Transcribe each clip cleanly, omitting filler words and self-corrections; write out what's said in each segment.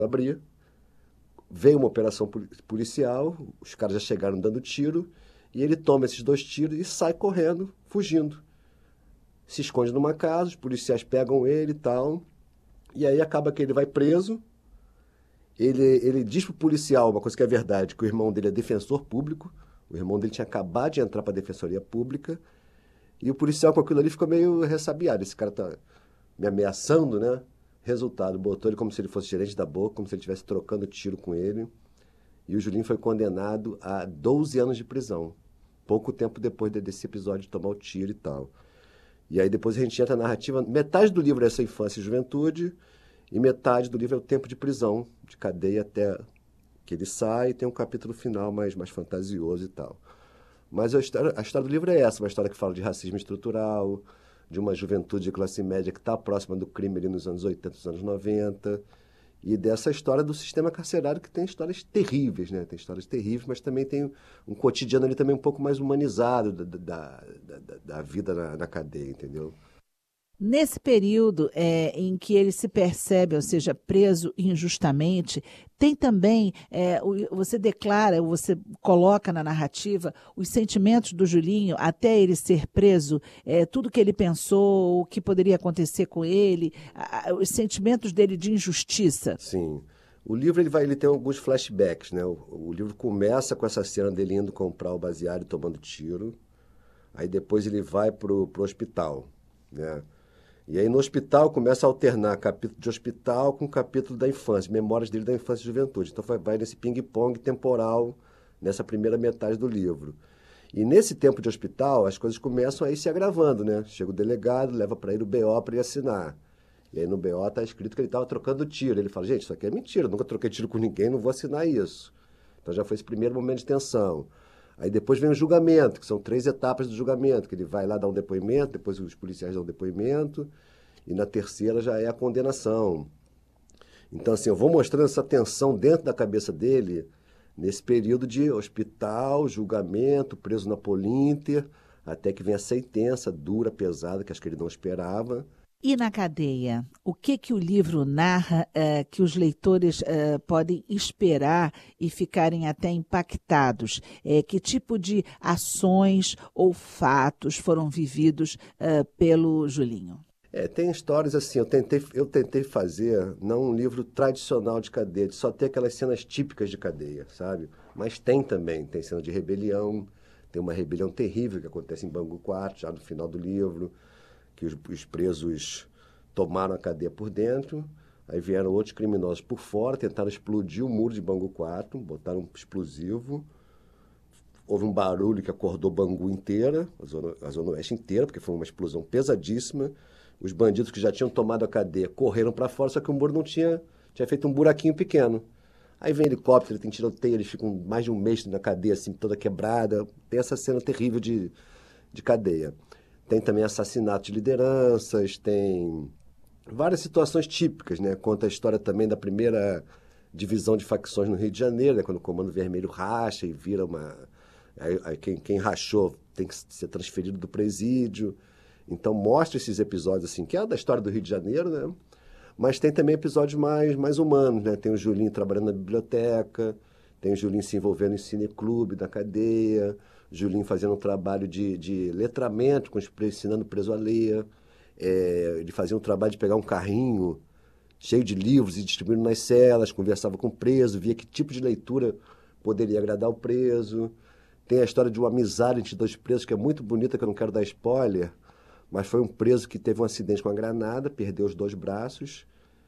abrir, veio uma operação policial, os caras já chegaram dando tiro, e ele toma esses 2 tiros e sai correndo, fugindo. Se esconde numa casa, os policiais pegam ele e tal, e aí acaba que ele vai preso. Ele diz pro policial uma coisa que é verdade, que o irmão dele é defensor público, o irmão dele tinha acabado de entrar para a defensoria pública, e o policial com aquilo ali ficou meio ressabiado. Esse cara tá me ameaçando, né? Resultado, botou ele como se ele fosse gerente da Boca, como se ele estivesse trocando tiro com ele. E o Julinho foi condenado a 12 anos de prisão. Pouco tempo depois desse episódio de tomar o tiro e tal. E aí depois a gente entra na narrativa. Metade do livro é essa infância e juventude, e metade do livro é o tempo de prisão, de cadeia até que ele sai, e tem um capítulo final mais fantasioso e tal. Mas a história do livro é essa, uma história que fala de racismo estrutural, de uma juventude de classe média que está próxima do crime ali nos anos 80, nos anos 90, e dessa história do sistema carcerário que tem histórias terríveis, né? Tem histórias terríveis, mas também tem um cotidiano ali também um pouco mais humanizado da vida na cadeia, entendeu? Nesse período em que ele se percebe, ou seja, preso injustamente, tem também, você declara, você coloca na narrativa os sentimentos do Julinho até ele ser preso, tudo que ele pensou, o que poderia acontecer com ele, os sentimentos dele de injustiça. Sim. O livro ele tem alguns flashbacks, né? O livro começa com essa cena dele indo comprar o baseado e tomando tiro. Aí depois ele vai pro hospital, né? E aí no hospital começa a alternar capítulo de hospital com capítulo da infância, memórias dele da infância e juventude. Então vai nesse ping-pong temporal nessa primeira metade do livro. E nesse tempo de hospital as coisas começam a ir se agravando, né? Chega o delegado, leva para ele o BO para ele assinar. E aí no BO está escrito que ele estava trocando tiro. Ele fala, gente, isso aqui é mentira, eu nunca troquei tiro com ninguém, não vou assinar isso. Então já foi esse primeiro momento de tensão. Aí depois vem o julgamento, que são 3 etapas do julgamento, que ele vai lá dar um depoimento, depois os policiais dão um depoimento, e na terceira já é a condenação. Então, assim, eu vou mostrando essa tensão dentro da cabeça dele, nesse período de hospital, julgamento, preso na Polinter, até que vem a sentença dura, pesada, que acho que ele não esperava. E na cadeia, o que o livro narra que os leitores podem esperar e ficarem até impactados? Que tipo de ações ou fatos foram vividos pelo Julinho? Tem histórias assim, eu tentei fazer, não um livro tradicional de cadeia, de só ter aquelas cenas típicas de cadeia, sabe? Mas tem também, tem cena de rebelião, tem uma rebelião terrível que acontece em Bangu 4, já no final do livro, que os presos tomaram a cadeia por dentro, aí vieram outros criminosos por fora, tentaram explodir o muro de Bangu 4, botaram um explosivo, houve um barulho que acordou Bangu inteira, a zona oeste inteira, porque foi uma explosão pesadíssima. Os bandidos que já tinham tomado a cadeia correram para fora, só que o muro não tinha feito um buraquinho pequeno. Aí vem helicóptero, tem tiroteio, eles ficam mais de um mês na cadeia, assim, toda quebrada. Tem essa cena terrível de cadeia. Tem também assassinato de lideranças, tem várias situações típicas, né? Conta a história também da primeira divisão de facções no Rio de Janeiro, né? Quando o Comando Vermelho racha e vira uma... Aí quem rachou tem que ser transferido do presídio. Então mostra esses episódios, assim, que é da história do Rio de Janeiro, né? Mas tem também episódios mais humanos, né? Tem o Julinho trabalhando na biblioteca, tem o Julinho se envolvendo em cineclube da cadeia, o Julinho fazendo um trabalho de letramento, com os presos, ensinando o preso a ler. Ele fazia um trabalho de pegar um carrinho cheio de livros e distribuindo nas celas, conversava com o preso, via que tipo de leitura poderia agradar o preso. Tem a história de uma amizade entre 2 presos, que é muito bonita, que eu não quero dar spoiler, mas foi um preso que teve um acidente com a granada, perdeu os 2 braços,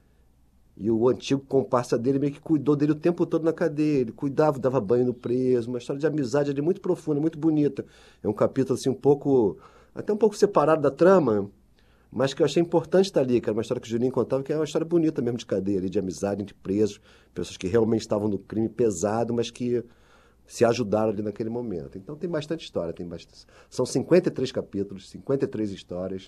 e o antigo comparsa dele meio que cuidou dele o tempo todo na cadeia. Ele cuidava, dava banho no preso, uma história de amizade ali muito profunda, muito bonita. É um capítulo assim até um pouco separado da trama, mas que eu achei importante estar ali, que era uma história que o Julinho contava, que é uma história bonita mesmo de cadeia ali, de amizade entre presos, pessoas que realmente estavam no crime pesado, mas que se ajudaram ali naquele momento. Então tem bastante história, São 53 capítulos, 53 histórias.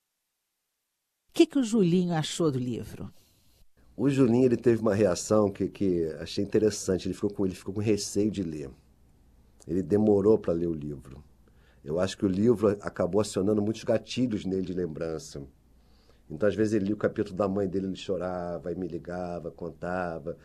O que o Julinho achou do livro? O Julinho ele teve uma reação que achei interessante. Ele ficou com receio de ler. Ele demorou para ler o livro. Eu acho que o livro acabou acionando muitos gatilhos nele de lembrança. Então, às vezes, ele lia o capítulo da mãe dele, ele chorava, e me ligava, contava.